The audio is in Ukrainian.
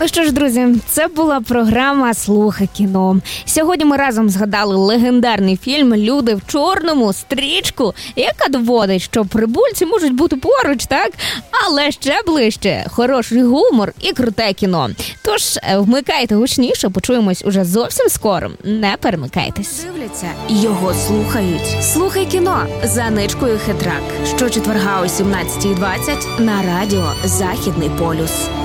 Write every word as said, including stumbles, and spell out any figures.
Ну що ж, друзі, це була програма «Слухай кіно». Сьогодні ми разом згадали легендарний фільм «Люди в чорному», стрічку, яка доводить, що прибульці можуть бути поруч, так? Але ще ближче, хороший гумор і круте кіно. Тож, вмикайте гучніше, почуємось уже зовсім скоро. Не перемикайтесь. Дивляться, його слухають. «Слухай кіно» за Ничкою Хитрак. Щочетверга о сімнадцятій двадцять на радіо «Західний полюс».